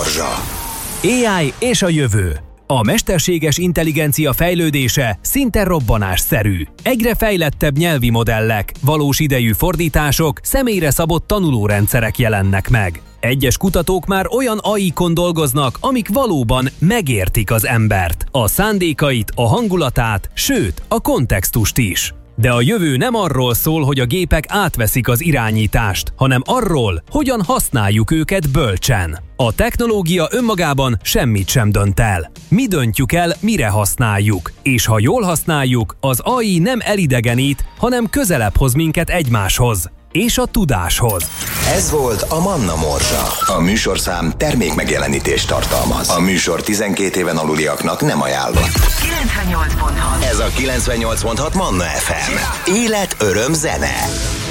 Morzsa. AI és a jövő. A mesterséges intelligencia fejlődése szinte robbanásszerű. Egyre fejlettebb nyelvi modellek, valós idejű fordítások, személyre szabott tanulórendszerek jelennek meg. Egyes kutatók már olyan AI-kon dolgoznak, amik valóban megértik az embert, a szándékait, a hangulatát, sőt, a kontextust is. De a jövő nem arról szól, hogy a gépek átveszik az irányítást, hanem arról, hogyan használjuk őket bölcsen. A technológia önmagában semmit sem dönt el. Mi döntjük el, mire használjuk. És ha jól használjuk, az AI nem elidegenít, hanem közelebb hoz minket egymáshoz és a tudáshoz. Ez volt a Manna Morzsa. A műsorszám termékmegjelenítést tartalmaz. A műsor 12 éven aluliaknak nem ajánlott. 98.6. Ez a 98.6 Manna FM. Élet, öröm, zene.